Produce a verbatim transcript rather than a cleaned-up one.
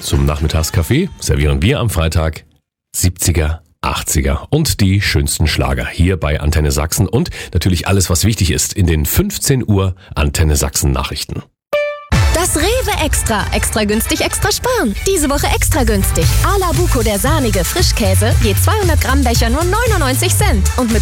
zum Nachmittagskaffee servieren wir am Freitag siebziger, achtziger und die schönsten Schlager hier bei Antenne Sachsen und natürlich alles, was wichtig ist in den fünfzehn Uhr Antenne Sachsen Nachrichten. Das Rewe Extra. Extra günstig, extra sparen. Diese Woche extra günstig. A la Buco der sahnige Frischkäse, je zweihundert Gramm Becher nur neunundneunzig Cent. Und mit